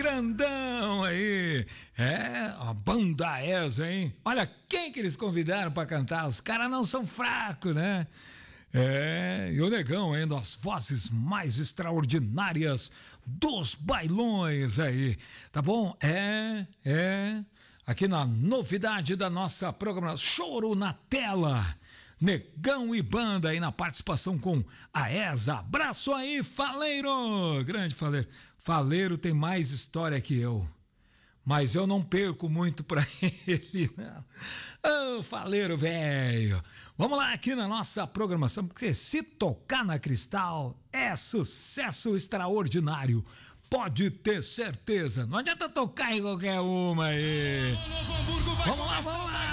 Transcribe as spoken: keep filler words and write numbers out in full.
grandão aí. É, a banda essa, hein? Olha, quem que eles convidaram pra cantar? Os caras não são fracos, né? É, e o Negão ainda as vozes mais extraordinárias dos bailões aí, tá bom? É, é, aqui na novidade da nossa programação, Choro na Tela, Negão e banda aí na participação com a Eza. Abraço aí, Faleiro, grande Faleiro. Faleiro tem mais história que eu, mas eu não perco muito pra ele, não. Ô, oh, Faleiro velho. Vamos lá aqui na nossa programação, porque se tocar na Cristal é sucesso extraordinário. Pode ter certeza. Não adianta tocar em qualquer uma aí. Vamos lá, vamos lá.